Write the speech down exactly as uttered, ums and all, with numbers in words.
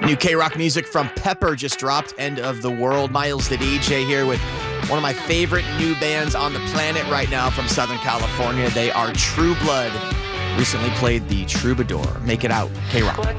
New K-Rock music from Pepper just dropped, End of the World. Miles the D J here with one of my favorite new bands on the planet right now from Southern California. They are True Blood. Recently played the Troubadour. Make it out, K-Rock.